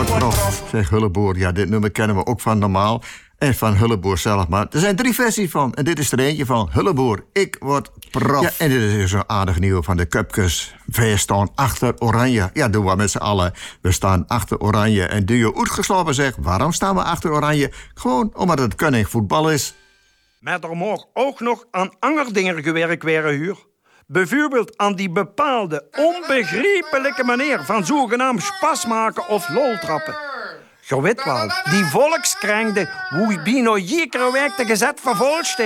word prof, zegt Hulleboer. Ja, dit nummer kennen we ook van Normaal en van Hulleboer zelf. Maar er zijn 3 versies van. En dit is er eentje van Hulleboer, ik word prof. Ja, en dit is zo'n aardig nieuwe van de Cupkes. Wij staan achter Oranje. Ja, doen we met z'n allen. We staan achter Oranje. En Duo Uitgeslopen zegt, waarom staan we achter Oranje? Gewoon omdat het kunnig voetbal is. Maar er mag ook nog aan andere dingen gewerkt worden, huur. Bijvoorbeeld aan die bepaalde onbegrijpelijke manier van zogenaamd spas maken of loltrappen. Je weet wel, die volkskringde, hoe bijna jekere week de gezet van volksteen.